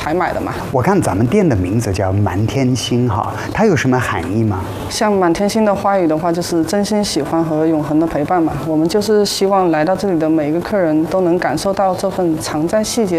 才买的嘛。 我看咱们店的名字叫满天星哈，它有什么含义吗？ 像满天星的花语的话，就是真心喜欢和永恒的陪伴嘛。我们就是希望来到这里的每一个客人都能感受到这份藏在细节